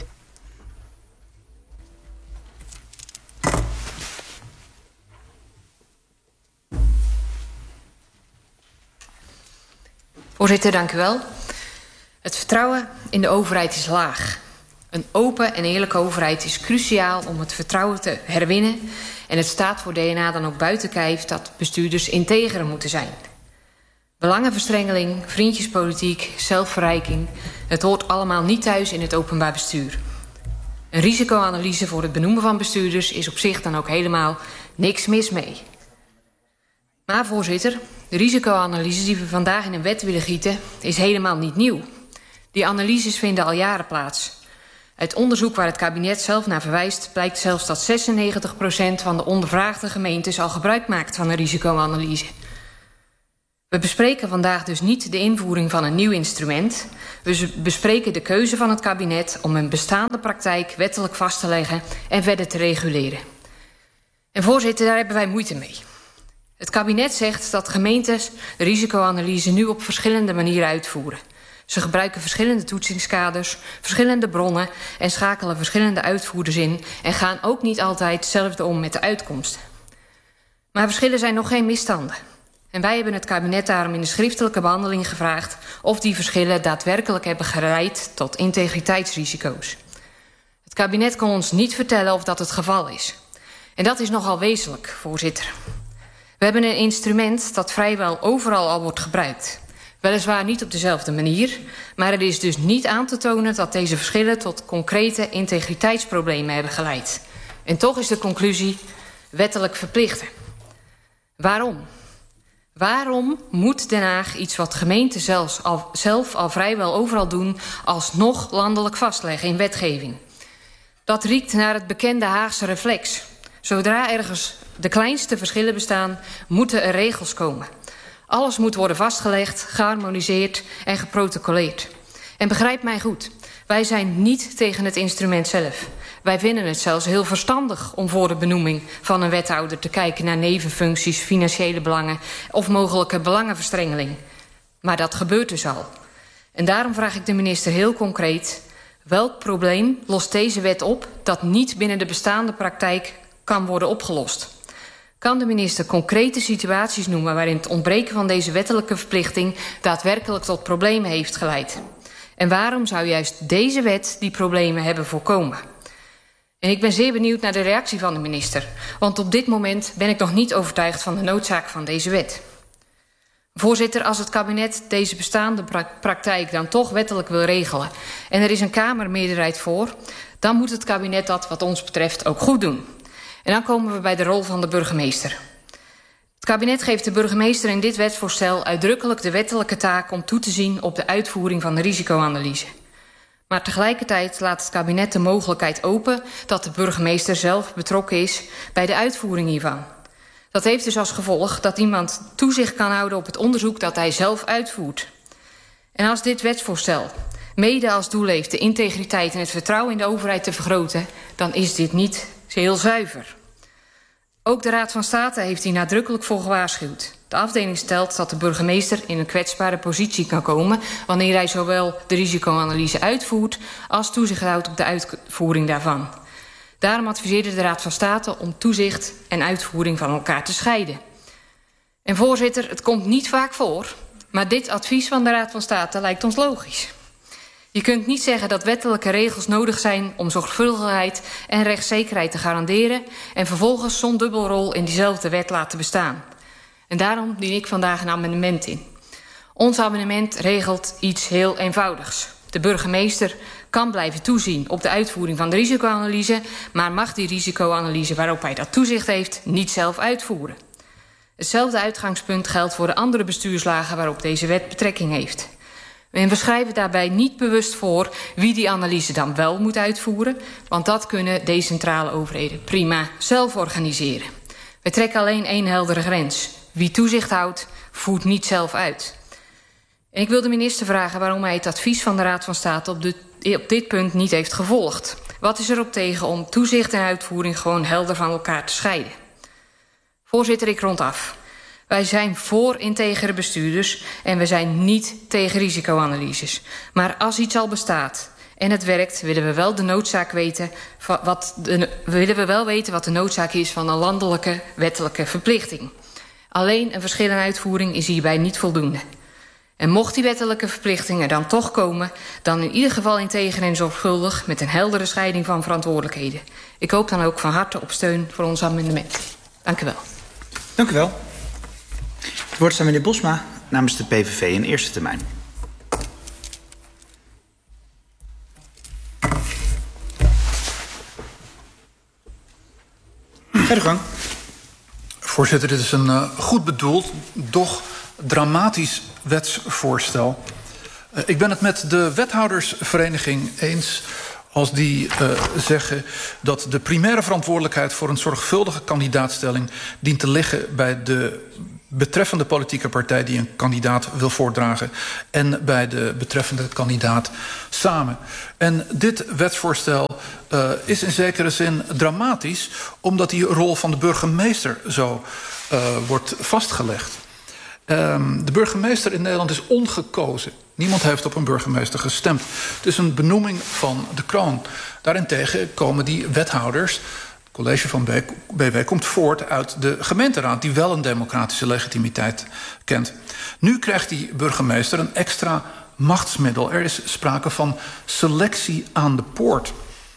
Voorzitter, dank u wel. Het vertrouwen in de overheid is laag. Een open en eerlijke overheid is cruciaal om het vertrouwen te herwinnen. En het staat voor D N A dan ook buiten kijf dat bestuurders integer moeten zijn. Belangenverstrengeling, vriendjespolitiek, zelfverrijking, het hoort allemaal niet thuis in het openbaar bestuur. Een risicoanalyse voor het benoemen van bestuurders is op zich dan ook helemaal niks mis mee. Maar voorzitter, de risicoanalyse die we vandaag in een wet willen gieten is helemaal niet nieuw. Die analyses vinden al jaren plaats. Uit onderzoek waar het kabinet zelf naar verwijst blijkt zelfs dat zesennegentig procent van de ondervraagde gemeentes al gebruik maakt van een risicoanalyse. We bespreken vandaag dus niet de invoering van een nieuw instrument. We bespreken de keuze van het kabinet om een bestaande praktijk wettelijk vast te leggen en verder te reguleren. En voorzitter, daar hebben wij moeite mee. Het kabinet zegt dat gemeentes de risicoanalyse nu op verschillende manieren uitvoeren. Ze gebruiken verschillende toetsingskaders, verschillende bronnen en schakelen verschillende uitvoerders in en gaan ook niet altijd hetzelfde om met de uitkomsten. Maar verschillen zijn nog geen misstanden. En wij hebben het kabinet daarom in de schriftelijke behandeling gevraagd of die verschillen daadwerkelijk hebben geleid tot integriteitsrisico's. Het kabinet kon ons niet vertellen of dat het geval is. En dat is nogal wezenlijk, voorzitter. We hebben een instrument dat vrijwel overal al wordt gebruikt. Weliswaar niet op dezelfde manier, maar er is dus niet aan te tonen dat deze verschillen tot concrete integriteitsproblemen hebben geleid. En toch is de conclusie wettelijk verplichten. Waarom? Waarom moet Den Haag iets wat gemeenten zelfs al, zelf al vrijwel overal doen alsnog landelijk vastleggen in wetgeving? Dat riekt naar het bekende Haagse reflex. Zodra ergens de kleinste verschillen bestaan, moeten er regels komen. Alles moet worden vastgelegd, geharmoniseerd en geprotocoleerd. En begrijp mij goed, wij zijn niet tegen het instrument zelf. Wij vinden het zelfs heel verstandig om voor de benoeming van een wethouder te kijken naar nevenfuncties, financiële belangen of mogelijke belangenverstrengeling. Maar dat gebeurt dus al. En daarom vraag ik de minister heel concreet: welk probleem lost deze wet op dat niet binnen de bestaande praktijk kan worden opgelost? Kan de minister concrete situaties noemen waarin het ontbreken van deze wettelijke verplichting daadwerkelijk tot problemen heeft geleid? En waarom zou juist deze wet die problemen hebben voorkomen? En ik ben zeer benieuwd naar de reactie van de minister, want op dit moment ben ik nog niet overtuigd van de noodzaak van deze wet. Voorzitter, als het kabinet deze bestaande pra praktijk dan toch wettelijk wil regelen en er is een Kamermeerderheid voor, dan moet het kabinet dat wat ons betreft ook goed doen. En dan komen we bij de rol van de burgemeester. Het kabinet geeft de burgemeester in dit wetsvoorstel uitdrukkelijk de wettelijke taak om toe te zien op de uitvoering van de risicoanalyse. Maar tegelijkertijd laat het kabinet de mogelijkheid open dat de burgemeester zelf betrokken is bij de uitvoering hiervan. Dat heeft dus als gevolg dat iemand toezicht kan houden op het onderzoek dat hij zelf uitvoert. En als dit wetsvoorstel mede als doel heeft de integriteit en het vertrouwen in de overheid te vergroten, dan is dit niet heel zuiver. Ook de Raad van State heeft hier nadrukkelijk voor gewaarschuwd. De afdeling stelt dat de burgemeester in een kwetsbare positie kan komen wanneer hij zowel de risicoanalyse uitvoert als toezicht houdt op de uitvoering daarvan. Daarom adviseerde de Raad van State om toezicht en uitvoering van elkaar te scheiden. En voorzitter, het komt niet vaak voor, maar dit advies van de Raad van State lijkt ons logisch. Je kunt niet zeggen dat wettelijke regels nodig zijn om zorgvuldigheid en rechtszekerheid te garanderen en vervolgens zo'n dubbelrol in diezelfde wet laten bestaan. En daarom dien ik vandaag een amendement in. Ons amendement regelt iets heel eenvoudigs. De burgemeester kan blijven toezien op de uitvoering van de risicoanalyse, maar mag die risicoanalyse waarop hij dat toezicht heeft niet zelf uitvoeren. Hetzelfde uitgangspunt geldt voor de andere bestuurslagen waarop deze wet betrekking heeft. En we schrijven daarbij niet bewust voor wie die analyse dan wel moet uitvoeren, want dat kunnen decentrale overheden prima zelf organiseren. We trekken alleen één heldere grens. Wie toezicht houdt, voert niet zelf uit. En ik wil de minister vragen waarom hij het advies van de Raad van State op, de, op dit punt niet heeft gevolgd. Wat is erop tegen om toezicht en uitvoering gewoon helder van elkaar te scheiden? Voorzitter, ik rond af. Wij zijn voor integere bestuurders en we zijn niet tegen risicoanalyses. Maar als iets al bestaat en het werkt, willen we wel de noodzaak weten wat de, willen we wel weten wat de noodzaak is van een landelijke wettelijke verplichting. Alleen een verschil in uitvoering is hierbij niet voldoende. En mocht die wettelijke verplichting er dan toch komen, dan in ieder geval integer en zorgvuldig met een heldere scheiding van verantwoordelijkheden. Ik hoop dan ook van harte op steun voor ons amendement. Dank u wel. Dank u wel. Het woord is aan meneer Bosma namens de P V V in eerste termijn. Ga de gang. Voorzitter, dit is een uh, goed bedoeld, doch dramatisch wetsvoorstel. Uh, ik ben het met de wethoudersvereniging eens als die uh, zeggen dat de primaire verantwoordelijkheid voor een zorgvuldige kandidaatstelling dient te liggen bij de betreffende politieke partij die een kandidaat wil voordragen en bij de betreffende kandidaat samen. En dit wetsvoorstel uh, is in zekere zin dramatisch, omdat die rol van de burgemeester zo uh, wordt vastgelegd. Um, de burgemeester in Nederland is ongekozen. Niemand heeft op een burgemeester gestemd. Het is een benoeming van de kroon. Daarentegen komen die wethouders, het college van B W komt voort uit de gemeenteraad, die wel een democratische legitimiteit kent. Nu krijgt die burgemeester een extra machtsmiddel. Er is sprake van selectie aan de poort.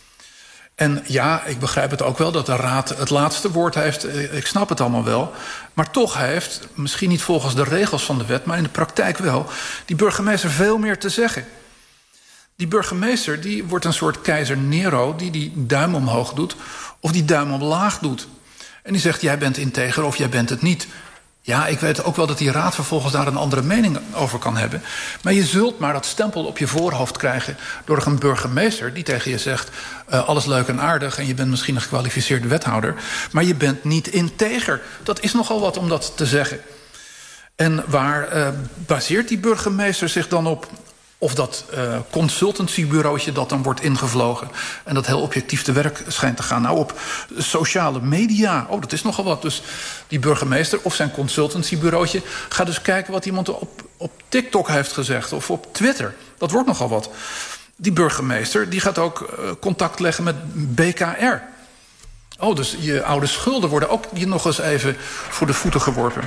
En ja, ik begrijp het ook wel dat de raad het laatste woord heeft. Ik snap het allemaal wel. Maar toch heeft, misschien niet volgens de regels van de wet, maar in de praktijk wel, die burgemeester veel meer te zeggen. Die burgemeester die wordt een soort keizer Nero die die duim omhoog doet of die duim omlaag doet. En die zegt, jij bent integer of jij bent het niet. Ja, ik weet ook wel dat die raad vervolgens daar een andere mening over kan hebben. Maar je zult maar dat stempel op je voorhoofd krijgen door een burgemeester die tegen je zegt, uh, alles leuk en aardig en je bent misschien een gekwalificeerde wethouder, maar je bent niet integer. Dat is nogal wat om dat te zeggen. En waar uh, baseert die burgemeester zich dan op? Of dat uh, consultancybureautje dat dan wordt ingevlogen en dat heel objectief te werk schijnt te gaan. Nou, op sociale media, oh, dat is nogal wat. Dus die burgemeester of zijn consultancybureautje gaat dus kijken wat iemand op, op TikTok heeft gezegd of op Twitter. Dat wordt nogal wat. Die burgemeester die gaat ook uh, contact leggen met B K R. Oh, dus je oude schulden worden ook je nog eens even voor de voeten geworpen.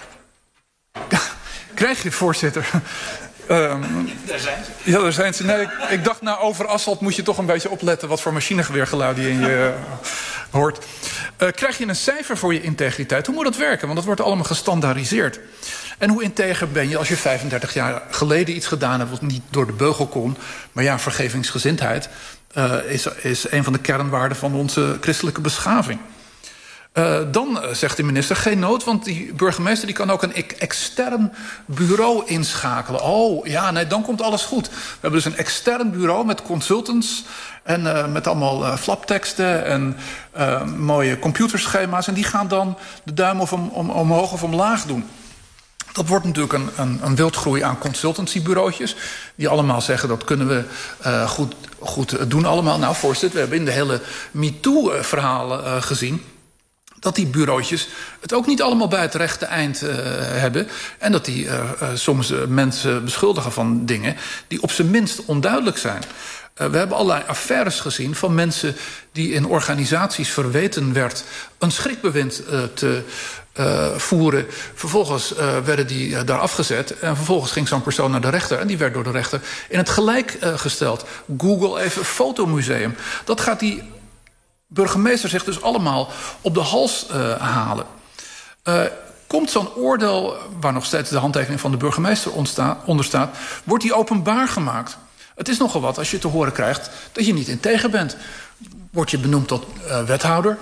Krijg je, voorzitter? Um, daar zijn ze. Ja, daar zijn ze. Nee, ik, ik dacht, nou, over asfalt moet je toch een beetje opletten wat voor machinegeweergeluid je in je uh, hoort. Uh, krijg je een cijfer voor je integriteit? Hoe moet dat werken? Want dat wordt allemaal gestandaardiseerd. En hoe integer ben je als je vijfendertig jaar geleden iets gedaan hebt wat niet door de beugel kon? Maar ja, vergevingsgezindheid uh, is, is een van de kernwaarden van onze christelijke beschaving. Uh, dan uh, zegt de minister, geen nood, want die burgemeester die kan ook een extern bureau inschakelen. Oh, ja, nee, dan komt alles goed. We hebben dus een extern bureau met consultants en uh, met allemaal uh, flapteksten en uh, mooie computerschema's. En die gaan dan de duim of om, om, omhoog of omlaag doen. Dat wordt natuurlijk een, een, een wildgroei aan consultancybureautjes, die allemaal zeggen dat kunnen we uh, goed, goed doen allemaal. Nou, voorzitter, we hebben in de hele MeToo-verhalen uh, gezien dat die bureautjes het ook niet allemaal bij het rechte eind uh, hebben. En dat die uh, uh, soms uh, mensen beschuldigen van dingen die op zijn minst onduidelijk zijn. Uh, we hebben allerlei affaires gezien van mensen die in organisaties verweten werd een schrikbewind uh, te uh, voeren. Vervolgens uh, werden die uh, daar afgezet. En vervolgens ging zo'n persoon naar de rechter. En die werd door de rechter in het gelijk uh, gesteld. Google even fotomuseum. Dat gaat die burgemeester zich dus allemaal op de hals uh, halen. Uh, komt zo'n oordeel, waar nog steeds de handtekening van de burgemeester onder staat, wordt die openbaar gemaakt? Het is nogal wat als je te horen krijgt dat je niet integer bent. Word je benoemd tot uh, wethouder,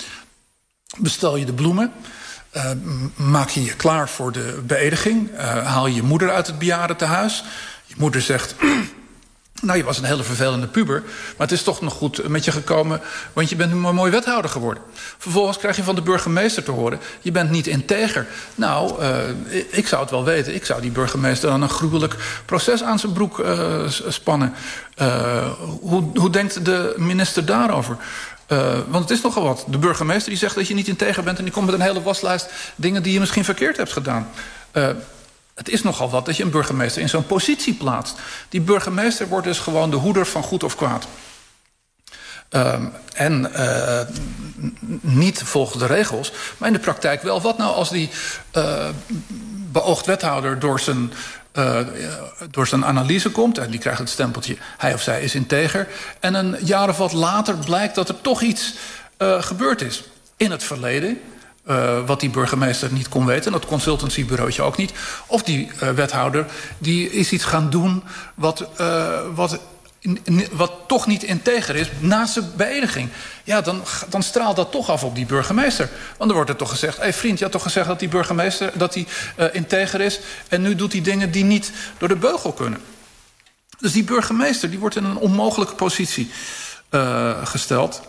bestel je de bloemen, uh, maak je je klaar voor de beëdiging, uh, haal je je moeder uit het bejaardentehuis, je moeder zegt... nou, je was een hele vervelende puber, maar het is toch nog goed met je gekomen... want je bent nu maar mooi wethouder geworden. Vervolgens krijg je van de burgemeester te horen... je bent niet integer. Nou, uh, ik zou het wel weten. Ik zou die burgemeester dan een gruwelijk proces aan zijn broek uh, spannen. Uh, hoe, hoe denkt de minister daarover? Uh, want het is nogal wat. De burgemeester die zegt dat je niet integer bent... en die komt met een hele waslijst dingen die je misschien verkeerd hebt gedaan. Uh, Het is nogal wat dat je een burgemeester in zo'n positie plaatst. Die burgemeester wordt dus gewoon de hoeder van goed of kwaad. Um, en uh, niet volgens de regels, maar in de praktijk wel. Wat nou als die uh, beoogd wethouder door zijn, uh, door zijn analyse komt... en die krijgt het stempeltje, hij of zij is integer... en een jaar of wat later blijkt dat er toch iets uh, gebeurd is in het verleden... Uh, wat die burgemeester niet kon weten, en dat consultancybureautje ook niet. Of die uh, wethouder die is iets gaan doen wat, uh, wat, in, wat toch niet integer is naast zijn beëdiging. Ja, dan, dan straalt dat toch af op die burgemeester. Want dan wordt er toch gezegd, hé hey vriend, je had toch gezegd dat die burgemeester dat die, uh, integer is... en nu doet hij dingen die niet door de beugel kunnen. Dus die burgemeester die wordt in een onmogelijke positie uh, gesteld...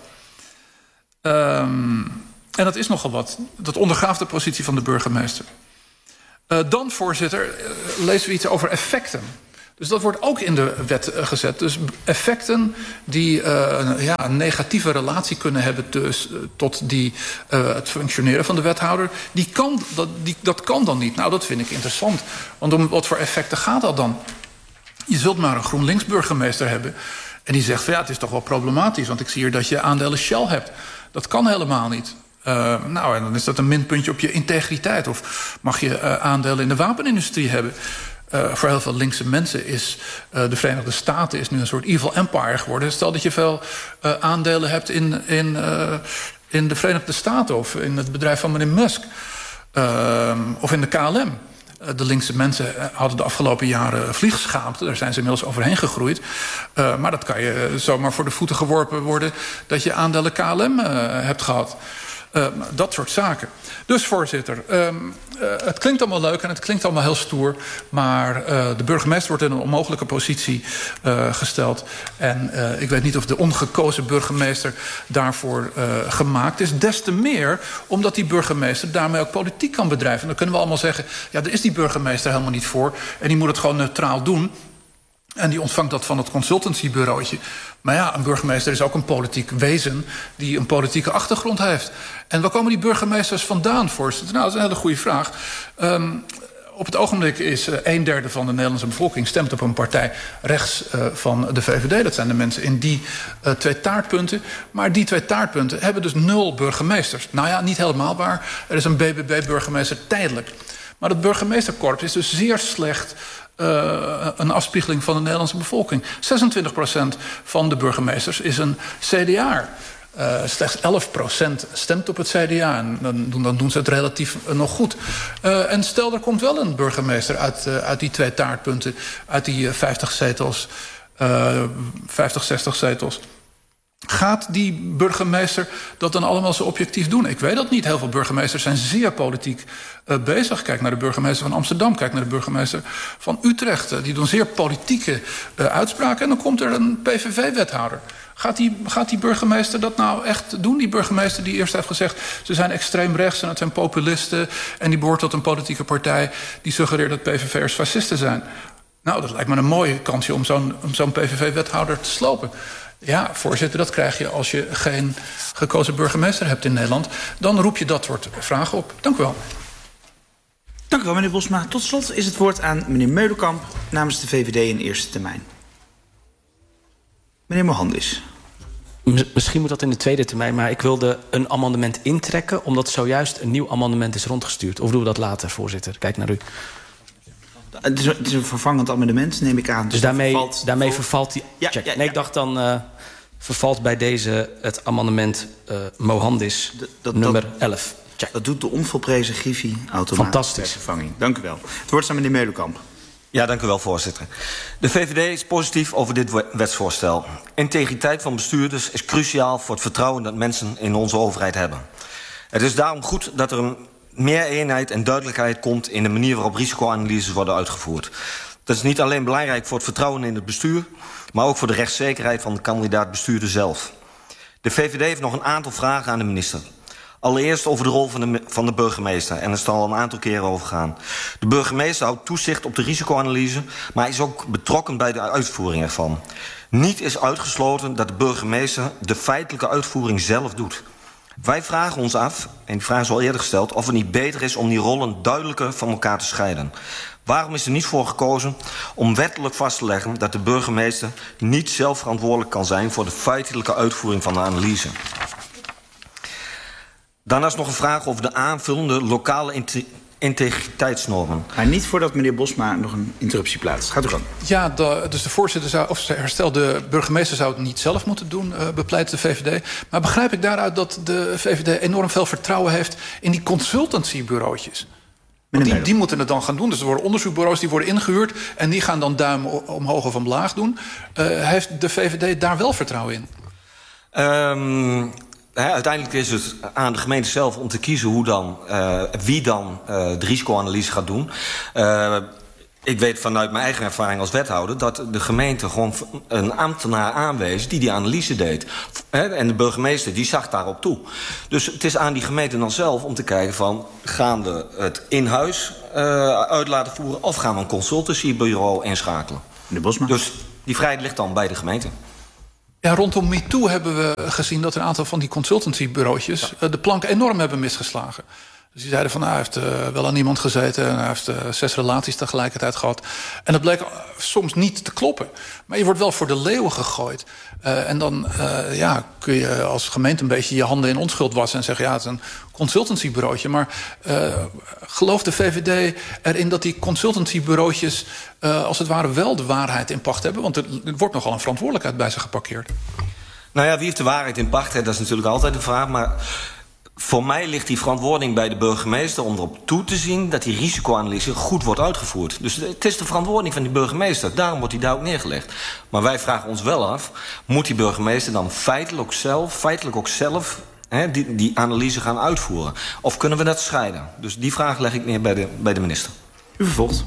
Um, En dat is nogal wat. Dat ondergraaft de positie van de burgemeester. Uh, dan, voorzitter, uh, lezen we iets over effecten. Dus dat wordt ook in de wet uh, gezet. Dus effecten die uh, ja, een negatieve relatie kunnen hebben... Dus, uh, tot die, uh, het functioneren van de wethouder... Die kan, dat, die, dat kan dan niet. Nou, dat vind ik interessant. Want om wat voor effecten gaat dat dan? Je zult maar een GroenLinks-burgemeester hebben... en die zegt van ja, het is toch wel problematisch... want ik zie hier dat je aandelen Shell hebt. Dat kan helemaal niet. Uh, nou, en dan is dat een minpuntje op je integriteit. Of mag je uh, aandelen in de wapenindustrie hebben? Uh, voor heel veel linkse mensen is uh, de Verenigde Staten is nu een soort evil empire geworden. Stel dat je veel uh, aandelen hebt in, in, uh, in de Verenigde Staten... of in het bedrijf van meneer Musk. Uh, of in de K L M. Uh, de linkse mensen hadden de afgelopen jaren vliegschaamte. Daar zijn ze inmiddels overheen gegroeid. Uh, maar dat kan je zomaar voor de voeten geworpen worden... dat je aandelen K L M uh, hebt gehad. Uh, dat soort zaken. Dus voorzitter, um, uh, het klinkt allemaal leuk en het klinkt allemaal heel stoer... maar uh, de burgemeester wordt in een onmogelijke positie uh, gesteld. En uh, ik weet niet of de ongekozen burgemeester daarvoor uh, gemaakt is. Des te meer omdat die burgemeester daarmee ook politiek kan bedrijven. En dan kunnen we allemaal zeggen, ja, daar is die burgemeester helemaal niet voor... en die moet het gewoon neutraal doen... En die ontvangt dat van het consultancybureautje. Maar ja, een burgemeester is ook een politiek wezen... die een politieke achtergrond heeft. En waar komen die burgemeesters vandaan, voorzitter? Nou, dat is een hele goede vraag. Um, op het ogenblik is uh, een derde van de Nederlandse bevolking... stemt op een partij rechts uh, van de V V D. Dat zijn de mensen in die uh, twee taartpunten. Maar die twee taartpunten hebben dus nul burgemeesters. Nou ja, niet helemaal waar. Er is een B B B-burgemeester tijdelijk. Maar het burgemeesterkorps is dus zeer slecht... Uh, een afspiegeling van de Nederlandse bevolking. zesentwintig procent van de burgemeesters is een C D A'er. Uh, slechts elf procent stemt op het C D A. En dan, dan doen ze het relatief uh, nog goed. Uh, en stel, er komt wel een burgemeester uit, uh, uit die twee taartpunten... uit die uh, vijftig zetels, uh, vijftig, zestig zetels... Gaat die burgemeester dat dan allemaal zo objectief doen? Ik weet dat niet. Heel veel burgemeesters zijn zeer politiek uh, bezig. Kijk naar de burgemeester van Amsterdam. Kijk naar de burgemeester van Utrecht. Uh, die doen zeer politieke uh, uitspraken. En dan komt er een P V V-wethouder. Gaat die, gaat die burgemeester dat nou echt doen? Die burgemeester die eerst heeft gezegd... ze zijn extreem rechts en het zijn populisten... en die behoort tot een politieke partij... die suggereert dat P V V'ers fascisten zijn. Nou, dat lijkt me een mooie kansje om zo'n, om zo'n P V V-wethouder te slopen. Ja, voorzitter, dat krijg je als je geen gekozen burgemeester hebt in Nederland. Dan roep je dat soort vragen op. Dank u wel. Dank u wel, meneer Bosma. Tot slot is het woord aan meneer Meulenkamp namens de V V D in eerste termijn. Meneer Mohandis. Misschien moet dat in de tweede termijn, maar ik wilde een amendement intrekken... omdat zojuist een nieuw amendement is rondgestuurd. Of doen we dat later, voorzitter? Kijk naar u. Het is, het is een vervangend amendement, neem ik aan. Dus, dus daarmee, vervalt, daarmee vervalt die... Ja, ja, ja. Nee, ik dacht dan uh, vervalt bij deze het amendement uh, Mohandis dat, dat, nummer elf. Check. Dat doet de onvolprezen Griffie automatisch. Fantastisch. Vervanging. Dank u wel. Het woord is aan meneer Meulenkamp. Ja, dank u wel, voorzitter. De V V D is positief over dit wetsvoorstel. Integriteit van bestuurders is cruciaal voor het vertrouwen dat mensen in onze overheid hebben. Het is daarom goed dat er een meer eenheid en duidelijkheid komt in de manier waarop risicoanalyses worden uitgevoerd. Dat is niet alleen belangrijk voor het vertrouwen in het bestuur, maar ook voor de rechtszekerheid van de kandidaat-bestuurder zelf. De V V D heeft nog een aantal vragen aan de minister. Allereerst over de rol van de, van de burgemeester. En er is al een aantal keren over gegaan. De burgemeester houdt toezicht op de risicoanalyse, maar is ook betrokken bij de uitvoering ervan. Niet is uitgesloten dat de burgemeester de feitelijke uitvoering zelf doet. Wij vragen ons af, en die vraag is al eerder gesteld, of het niet beter is om die rollen duidelijker van elkaar te scheiden. Waarom is er niet voor gekozen om wettelijk vast te leggen dat de burgemeester niet zelf verantwoordelijk kan zijn voor de feitelijke uitvoering van de analyse? Daarnaast nog een vraag over de aanvullende lokale integriteitsnormen. Maar niet voordat meneer Bosma nog een interruptie plaatst. Gaat u gang. Ja, de, dus de voorzitter zou, of herstel, de burgemeester zou het niet zelf moeten doen, uh, bepleit de V V D. Maar begrijp ik daaruit dat de V V D enorm veel vertrouwen heeft in die consultancybureautjes? Want die, die moeten het dan gaan doen. Dus er worden onderzoekbureaus die worden ingehuurd en die gaan dan duim omhoog of omlaag doen. Uh, heeft de V V D daar wel vertrouwen in? Um... He, uiteindelijk is het aan de gemeente zelf om te kiezen hoe dan, uh, wie dan uh, de risicoanalyse gaat doen. Uh, ik weet vanuit mijn eigen ervaring als wethouder dat de gemeente gewoon een ambtenaar aanwees die die analyse deed. He, en de burgemeester die zag daarop toe. Dus het is aan die gemeente dan zelf om te kijken van, gaan we het in huis uh, uit laten voeren of gaan we een consultancybureau inschakelen. Meneer Bosma. Dus die vrijheid ligt dan bij de gemeente. Ja, rondom MeToo hebben we gezien dat een aantal van die consultancybureautjes ja. de plank enorm hebben misgeslagen. Dus die zeiden van, nou, hij heeft uh, wel aan iemand gezeten en hij heeft uh, zes relaties tegelijkertijd gehad. En dat bleek uh, soms niet te kloppen. Maar je wordt wel voor de leeuwen gegooid. Uh, en dan uh, ja, kun je als gemeente een beetje je handen in onschuld wassen en zeggen, ja, het is een consultancybureautje. Maar uh, gelooft de V V D erin dat die consultancybureautjes uh, als het ware wel de waarheid in pacht hebben? Want er, er wordt nogal een verantwoordelijkheid bij ze geparkeerd. Nou ja, wie heeft de waarheid in pacht? Dat is natuurlijk altijd de vraag, maar voor mij ligt die verantwoording bij de burgemeester om erop toe te zien dat die risicoanalyse goed wordt uitgevoerd. Dus het is de verantwoording van die burgemeester. Daarom wordt die daar ook neergelegd. Maar wij vragen ons wel af, moet die burgemeester dan feitelijk ook zelf, feitelijk ook zelf hè, die, die analyse gaan uitvoeren? Of kunnen we dat scheiden? Dus die vraag leg ik neer bij de, bij de minister. U vervolgt.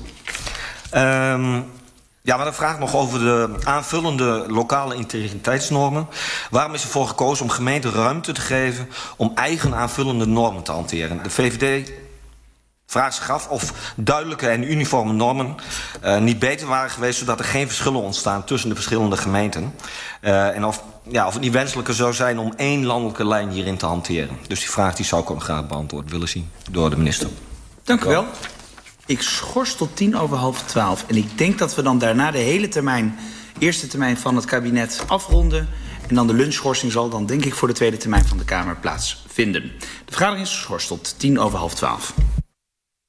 Um, Ja, maar dan vraag ik nog over de aanvullende lokale integriteitsnormen. Waarom is ervoor gekozen om gemeenten ruimte te geven om eigen aanvullende normen te hanteren? De V V D vraagt zich af of duidelijke en uniforme normen uh, niet beter waren geweest, zodat er geen verschillen ontstaan tussen de verschillende gemeenten. Uh, en of, ja, of het niet wenselijker zou zijn om één landelijke lijn hierin te hanteren. Dus die vraag die zou ik ook graag beantwoord willen zien door de minister. Dank u wel. Ik schors tot tien over half twaalf. En ik denk dat we dan daarna de hele termijn, eerste termijn van het kabinet afronden. En dan de lunchschorsing zal dan denk ik voor de tweede termijn van de Kamer plaatsvinden. De vergadering is geschorst tot tien over half twaalf.